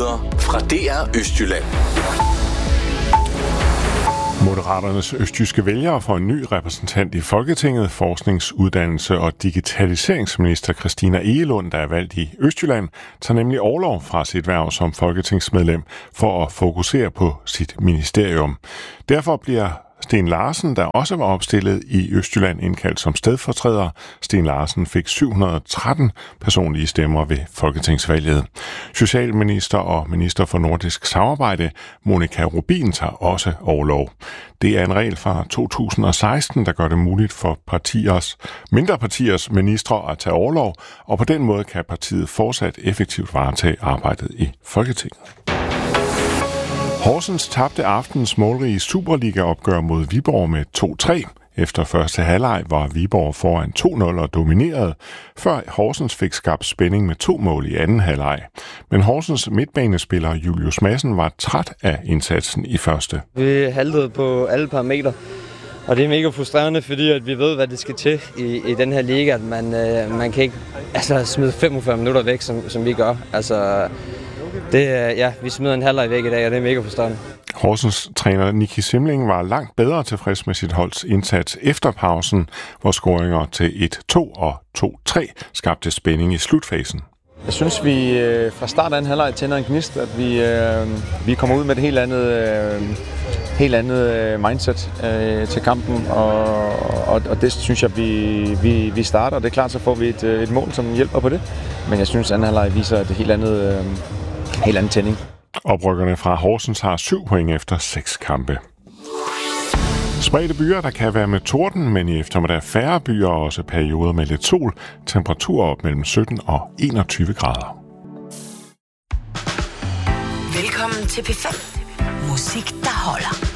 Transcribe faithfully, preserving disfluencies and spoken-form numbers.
Nyheder fra D R Østjylland. Moderaternes østjyske vælgere får en ny repræsentant i Folketinget. Forsknings-, uddannelse- og digitaliseringsminister Christina Egelund, der er valgt i Østjylland, tager nemlig orlov fra sit hverv som folketingsmedlem for at fokusere på sit ministerium. Derfor bliver Sten Larsen, der også var opstillet i Østjylland, indkaldt som stedfortræder. Sten Larsen fik syv hundrede og tretten personlige stemmer ved folketingsvalget. Socialminister og minister for nordisk samarbejde, Monika Rubin, tager også orlov. Det er en regel fra to tusind og seksten, der gør det muligt for partiers, mindre partiers ministre at tage orlov, og på den måde kan partiet fortsat effektivt varetage arbejdet i Folketinget. Horsens tabte aftens målrige Superliga-opgør mod Viborg med to tre. Efter første halvleg var Viborg foran to nul og domineret, før Horsens fik skabt spænding med to mål i anden halvleg. Men Horsens midtbanespiller Julius Madsen var træt af indsatsen i første. Vi haltede på alle parametre, og det er mega frustrerende, fordi at vi ved, hvad det skal til i, i den her liga. At man, øh, man kan ikke altså, smide femogfyrre minutter væk, som, som vi gør. Altså, det, ja, vi smider en halvleg væk i dag, og det er mega frustrerende. Horsens træner Nicky Simling var langt bedre tilfreds med sit holds indsats efter pausen, hvor scoringer til et to og to tre skabte spænding i slutfasen. Jeg synes, vi fra start af en halvleg tænder en gnist, at vi, øh, vi kommer ud med et helt andet, øh, helt andet mindset øh, til kampen, og, og, og det synes jeg, vi, vi, vi starter. Det er klart, så får vi et, et mål, som hjælper på det. Men jeg synes, at anden halvleg viser et helt andet, øh, helt andet tænding. Oprykkerne fra Horsens har syv point efter seks kampe. Spredte byer, der kan være med torden, men i eftermiddag færre byer og også perioder med lidt sol. Temperaturer op mellem sytten og enogtyve grader. Velkommen til P fem. Musik, der holder.